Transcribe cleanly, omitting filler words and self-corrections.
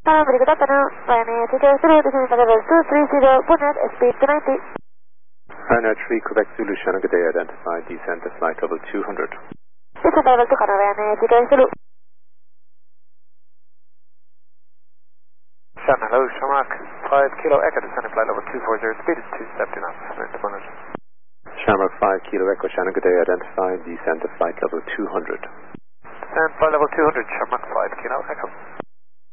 Berikut afternoon, Ryanair Zulu, descending level 230, Bonnet, speed 290. Ryanair 3, Quebec Zulu, Shannon, good day, identified, descent to flight level 200. Descend level 200, Ryanair Zulu. Shannon, hello, Shamrock, 5 Kilo Echo, descending flight level 240, speed is 270 knots, land to Bonnet. Shamrock 5 Kilo Echo, Shannon, good day, identified, descent to flight level 200. Descend flight level 200, Shamrock 5 Kilo Echo.